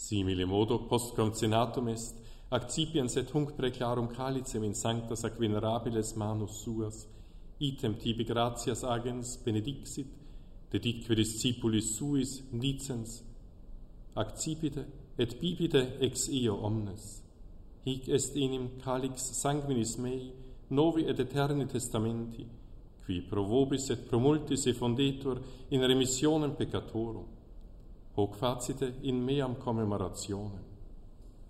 Simile modo post concenatum est, accipiens et hunc preclarum calicem in sanctas ac venerabiles manus suas, item tibi gratias agens benedixit, dedicque discipulis suis dicens, accipite et bibite ex eo omnes. Hic est enim calix sanguinis mei, novi et eterni testamenti, qui pro vobis et pro multis effondetur in remissionem peccatorum. Hoc facite in meam commemorationem.